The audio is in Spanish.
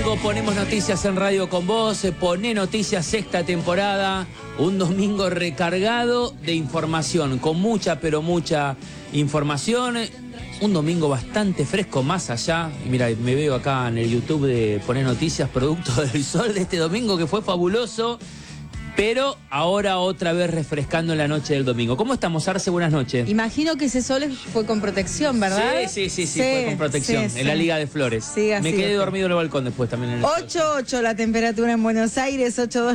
domingo ponemos noticias en Radio con Vos, Poné Noticias sexta temporada, un domingo recargado de información, con mucha pero mucha información, un domingo bastante fresco más allá, mira, me veo acá en el YouTube de Poné Noticias, producto del sol de este domingo que fue fabuloso. Pero ahora otra vez refrescando en la noche del domingo. ¿Cómo estamos, Arce? Buenas noches. Imagino que ese sol fue con protección, ¿verdad? Sí, fue con protección, en la Liga de Flores. Sí, me quedé dormido en el balcón después también. 8:08 la temperatura en Buenos Aires, 8:02.